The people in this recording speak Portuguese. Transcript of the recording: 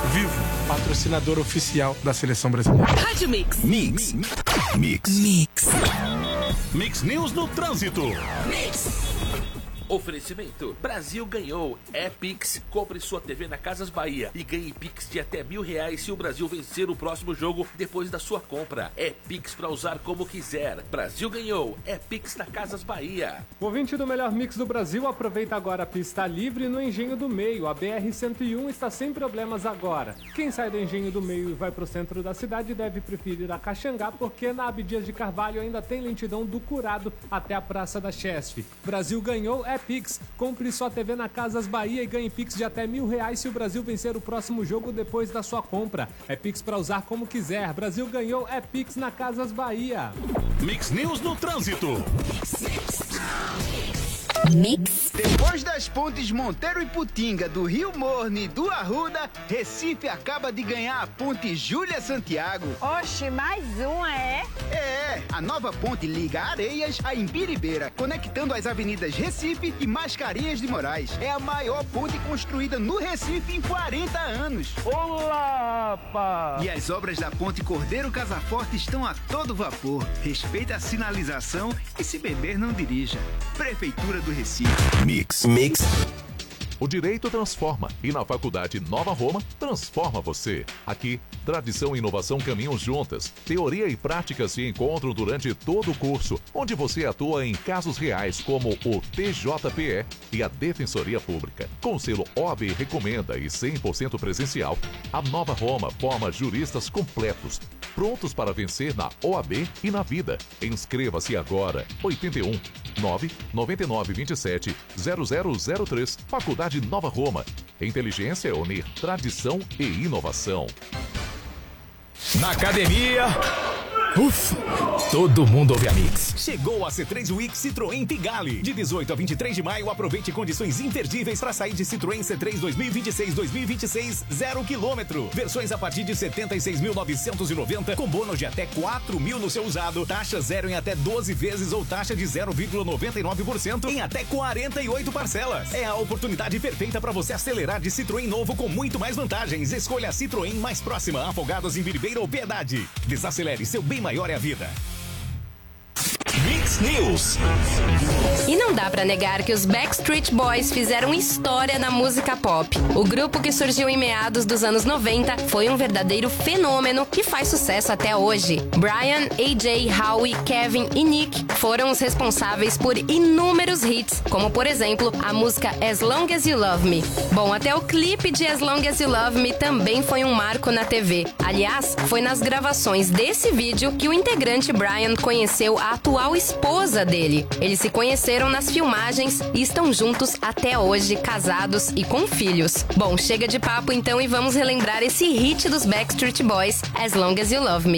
Vivo, patrocinador oficial da seleção brasileira. Rádio Mix. Mix. Mix. Mix. Mix News no trânsito. Mix. Oferecimento: Brasil ganhou. É Pix. Compre sua TV na Casas Bahia e ganhe Pix de até R$1.000 se o Brasil vencer o próximo jogo depois da sua compra. É Pix pra usar como quiser. Brasil ganhou. É Pix na Casas Bahia. O ouvinte do melhor mix do Brasil aproveita agora a pista livre no Engenho do Meio. A BR-101 está sem problemas agora. Quem sai do Engenho do Meio e vai para o centro da cidade deve preferir a Caxangá, porque na Abdias de Carvalho ainda tem lentidão do Curado até a Praça da Chesf. Brasil ganhou. É Pix. Compre sua TV na Casas Bahia e ganhe Pix de até R$1.000 se o Brasil vencer o próximo jogo depois da sua compra. É Pix para usar como quiser. Brasil ganhou. É Pix na Casas Bahia. Mix News no trânsito. Mix. Depois das pontes Monteiro e Putinga, do Rio Morne e do Arruda, Recife acaba de ganhar a ponte Júlia Santiago. Oxe, mais uma, é? É, a nova ponte liga Areias a Imbiribeira, conectando as avenidas Recife e Mascarenhas de Moraes. É a maior ponte construída no Recife em 40 anos. Olá, pá! E as obras da ponte Cordeiro Casaforte estão a todo vapor. Respeite a sinalização e, se beber, não dirija. Prefeitura do Recife. Mix. Mix. O direito transforma e na Faculdade Nova Roma transforma você. Aqui, tradição e inovação caminham juntas. Teoria e prática se encontram durante todo o curso, onde você atua em casos reais como o TJPE e a Defensoria Pública. Com o selo OAB Recomenda e 100% presencial, a Nova Roma forma juristas completos, prontos para vencer na OAB e na vida. Inscreva-se agora. 81 999 27 0003. Faculdade Nova Roma. Inteligência unir tradição e inovação. Na academia. Ufa! Todo mundo ouve a Mix. Chegou a C3 Week Citroën Pigalle. De 18 a 23 de maio, aproveite condições imperdíveis para sair de Citroën C3 2026-2026 0 km. Versões a partir de 76.990, com bônus de até 4.000 no seu usado. Taxa zero em até 12 vezes ou taxa de 0,99% em até 48 parcelas. É a oportunidade perfeita para você acelerar de Citroën novo com muito mais vantagens. Escolha a Citroën mais próxima, Afogados em Biribeira ou Piedade. Desacelere, seu bem maior é a vida. Mix News. E não dá pra negar que os Backstreet Boys fizeram história na música pop. O grupo, que surgiu em meados dos anos 90, foi um verdadeiro fenômeno que faz sucesso até hoje. Brian, AJ, Howie, Kevin e Nick foram os responsáveis por inúmeros hits, como por exemplo a música As Long As You Love Me. Bom, até o clipe de As Long As You Love Me também foi um marco na TV. Aliás, foi nas gravações desse vídeo que o integrante Brian conheceu a atual esposa dele. Eles se conheceram nas filmagens e estão juntos até hoje, casados e com filhos. Bom, chega de papo então e vamos relembrar esse hit dos Backstreet Boys, As Long As You Love Me.